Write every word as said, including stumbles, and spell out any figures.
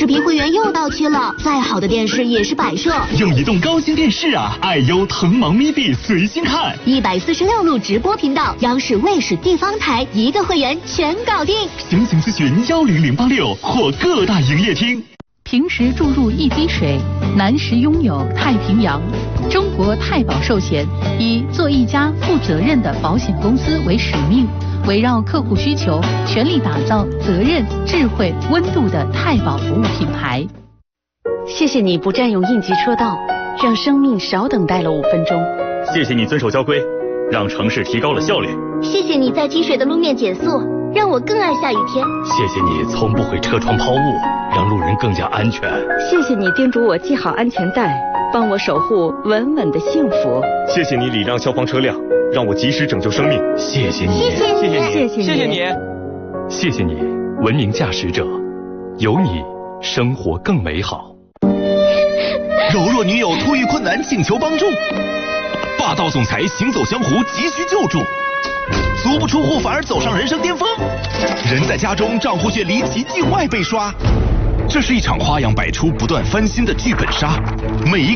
视频会员又到期了，再好的电视也是摆设。 用移动高清电视啊，爱优腾芒咪 B 随心看， 一百四十六路直播频道，央视、卫视、地方台一个会员全搞定。 详情咨询幺零零八六或各大营业厅。 平时注入一滴水，南时拥有太平洋。中国太保寿险以做一家负责任的保险公司为使命，围绕客户需求，全力打造责任、智慧、温度的太保服务品牌。 谢谢你不占用应急车道，让生命少等待了五分钟。 谢谢你遵守交规，让城市提高了效率。 谢谢你在积水的路面减速，让我更爱下雨天。 谢谢你从不会车窗抛物，让路人更加安全。 谢谢你叮嘱我系好安全带，帮我守护稳稳的幸福。 谢谢你礼让消防车辆，让我及时拯救生命。谢谢你， 谢谢你， 谢谢你， 谢谢你，谢谢你，文明驾驶者，有你，生活更美好。 柔弱女友突遇困难，请求帮助。霸道总裁行走江湖，急需救助。足不出户反而走上人生巅峰。人在家中，账户却离奇境外被刷。这是一场花样百出、不断翻新的剧本杀，每一